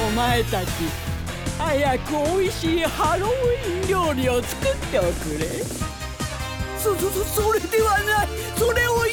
お前たち、早くおいしいハロウィン料理を作っておくれ。 それではない。それを